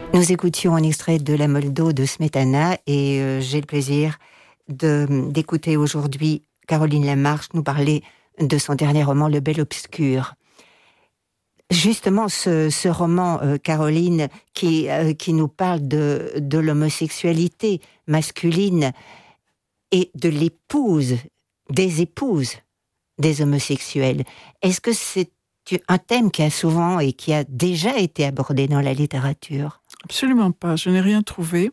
Nous écoutions un extrait de La Moldo de Smetana et j'ai le plaisir d'écouter aujourd'hui Caroline Lamarche nous parler de son dernier roman Le Bel Obscur. Justement, ce roman, Caroline, qui nous parle de l'homosexualité masculine et de des épouses des homosexuels. Est-ce que c'est un thème qui a souvent et qui a déjà été abordé dans la littérature? Absolument pas. Je n'ai rien trouvé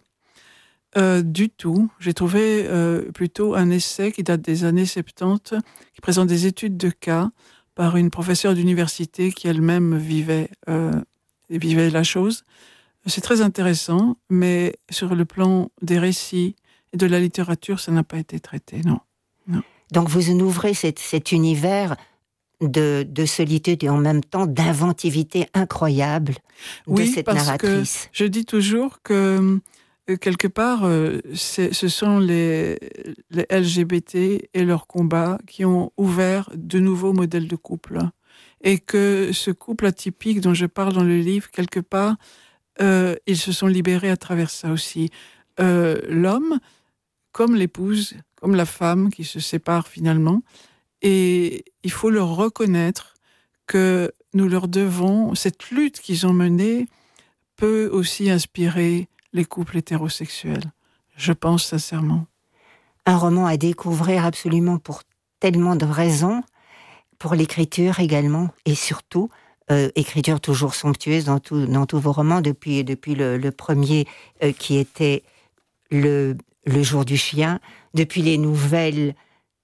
du tout. J'ai trouvé plutôt un essai qui date des années 70, qui présente des études de cas par une professeure d'université qui elle-même vivait la chose. C'est très intéressant, mais sur le plan des récits et de la littérature, ça n'a pas été traité, non. Donc vous ouvrez cet univers de solitude et en même temps d'inventivité incroyable de cette narratrice. Oui, parce que je dis toujours que quelque part, ce sont les LGBT et leurs combats qui ont ouvert de nouveaux modèles de couple. Et que ce couple atypique dont je parle dans le livre, quelque part, ils se sont libérés à travers ça aussi. L'homme, comme l'épouse, comme la femme qui se séparent finalement, et il faut leur reconnaître que nous leur devons, cette lutte qu'ils ont menée peut aussi inspirer les couples hétérosexuels. Je pense sincèrement. Un roman à découvrir absolument pour tellement de raisons, pour l'écriture également, et surtout, écriture toujours somptueuse dans tous vos romans, depuis le premier qui était le jour du chien, depuis les nouvelles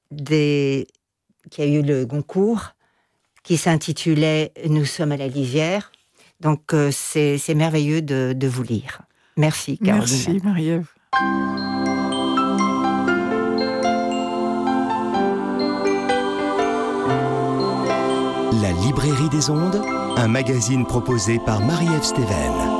qui a eu le Goncourt, qui s'intitulait « Nous sommes à la lisière ». Donc, c'est merveilleux de vous lire. Merci, Caroline. Merci, Marie-Ève. La Librairie des Ondes, un magazine proposé par Marie-Ève Stéven.